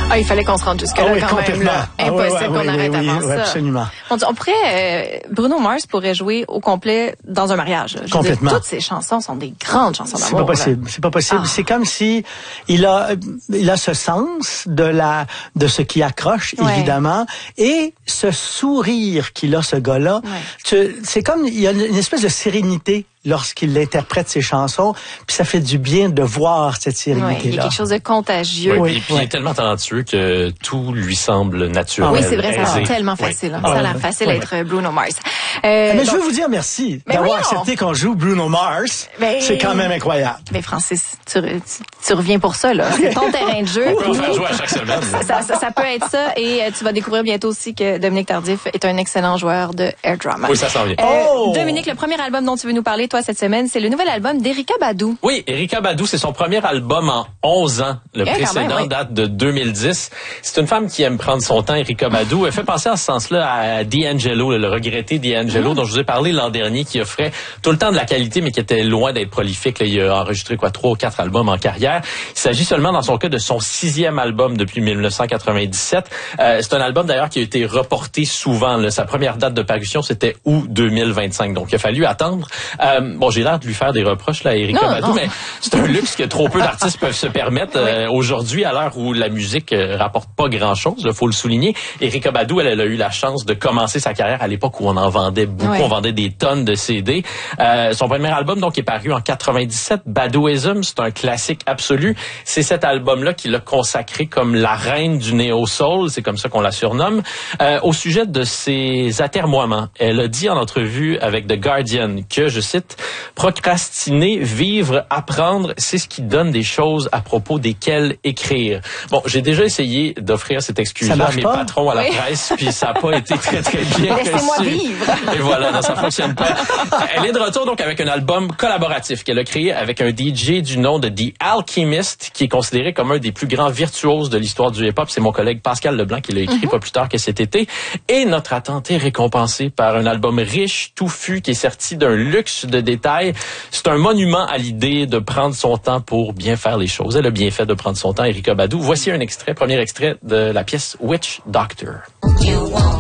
Ah, il fallait qu'on se rende jusque-là quand même. Là. Impossible qu'on arrête avant ça. Absolument. On pourrait... Bruno Mars pourrait jouer au complet dans un mariage. Complètement. Toutes ces chansons sont des grandes chansons d'amour. C'est pas possible. C'est pas possible. C'est comme si il a ce sens de ce qui accroche, évidemment, et ce sourire qu'il a, ce gars-là. C'est comme, il y a une espèce de sérénité lorsqu'il interprète ses chansons, puis ça fait du bien de voir cette sérénité-là. Il y a quelque chose de contagieux. Et puis il est tellement talentueux que tout lui semble naturel. Oui, c'est vrai, ça a l'air tellement facile. Ça a l'air facile d'être Bruno Mars. Mais je veux vous dire merci d'avoir accepté qu'on joue Bruno Mars. C'est quand même incroyable. Mais Francis, tu reviens pour ça, là. C'est ton terrain de jeu. On peut en faire jouer à chaque semaine. Ça peut être ça. Et tu vas découvrir bientôt aussi que Dominique Tardif est un excellent joueur de air drum. Oui, ça s'en vient. Dominique, le premier album dont tu veux nous parler, toi, cette semaine, c'est le nouvel album d'Erykah Badu. Oui, Erykah Badu, c'est son premier album en 11 ans. Le précédent date de 2010. C'est une femme qui aime prendre son temps, Erykah Badu. Elle fait penser en ce sens-là à D'Angelo, le regretté D'Angelo, dont je vous ai parlé l'an dernier, qui offrait tout le temps de la qualité, mais qui était loin d'être prolifique. Là, il a enregistré 3 ou 4 albums en carrière. Il s'agit seulement, dans son cas, de son 6e album depuis 1997. C'est un album, d'ailleurs, qui a été reporté souvent. Là. Sa première date de parution, c'était août 2025. Donc, il a fallu attendre. J'ai l'air de lui faire des reproches là, à Erykah Badu, mais c'est un luxe que trop peu d'artistes peuvent se permettre aujourd'hui, à l'heure où la musique rapporte pas grand-chose, il faut le souligner. Erykah Badu, elle a eu la chance de commencer sa carrière à l'époque où on en vendait beaucoup, on vendait des tonnes de CD. Son premier album donc est paru en 97, Baduism, c'est un classique absolu. C'est cet album-là qui l'a consacré comme la reine du néo-soul, c'est comme ça qu'on la surnomme. Au sujet de ses atermoiements, elle a dit en entrevue avec The Guardian que, je cite, procrastiner, vivre, apprendre, c'est ce qui donne des choses à propos desquelles écrire. Bon, j'ai déjà essayé d'offrir cette excuse-là à mes patrons à la presse, puis ça n'a pas été très, très bien reçu. Laissez-moi vivre. Et voilà, non, ça fonctionne pas. Elle est de retour donc avec un album collaboratif qu'elle a créé avec un DJ du nom de The Alchemist, qui est considéré comme un des plus grands virtuoses de l'histoire du hip-hop. C'est mon collègue Pascal Leblanc qui l'a écrit pas plus tard que cet été. Et notre attente est récompensée par un album riche, touffu, qui est sorti d'un luxe de détails. C'est un monument à l'idée de prendre son temps pour bien faire les choses. Elle a bien fait de prendre son temps, Erykah Badu. Voici un extrait, premier extrait de la pièce Witch Doctor.